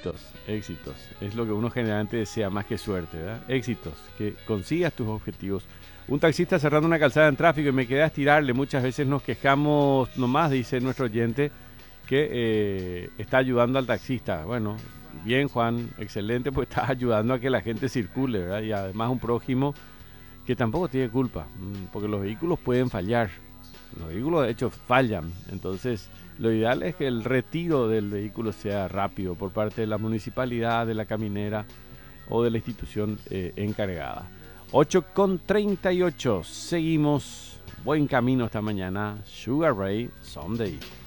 éxitos, éxitos. Es lo que uno generalmente desea más que suerte, ¿verdad? Éxitos, que consigas tus objetivos. Un taxista cerrando una calzada en tráfico y me quedé a estirarle. Muchas veces nos quejamos nomás, dice nuestro oyente, que está ayudando al taxista. Bueno, bien Juan, excelente, pues estás ayudando a que la gente circule, ¿verdad? Y además un prójimo que tampoco tiene culpa, porque los vehículos pueden fallar. Los vehículos de hecho fallan, entonces lo ideal es que el retiro del vehículo sea rápido por parte de la municipalidad, de la caminera o de la institución encargada. 8:38, seguimos, buen camino esta mañana, Sugar Ray Someday.